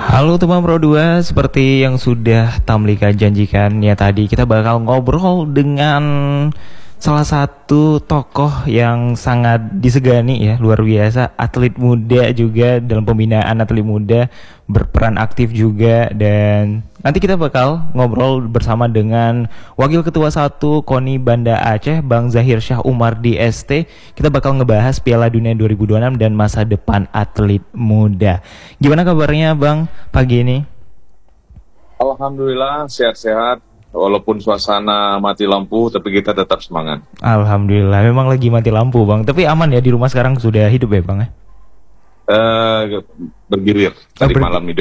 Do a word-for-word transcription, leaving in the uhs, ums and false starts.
Halo teman Pro dua, seperti yang sudah Tamlika janjikan ya tadi, kita bakal ngobrol dengan salah satu tokoh yang sangat disegani ya, luar biasa, atlet muda juga, dalam pembinaan atlet muda, berperan aktif juga. Dan nanti kita bakal ngobrol bersama dengan Wakil Ketua satu KONI Banda Aceh, Bang Zahir Syah Umar di S T. Kita bakal ngebahas Piala Dunia dua ribu dua puluh enam dan masa depan atlet muda. Gimana kabarnya Bang pagi ini? Alhamdulillah sehat-sehat. Walaupun suasana mati lampu, tapi kita tetap semangat. Alhamdulillah, memang lagi mati lampu Bang. Tapi aman ya, di rumah sekarang sudah hidup ya Bang ya? Uh, bergilir tadi oh, ber- malam hidup.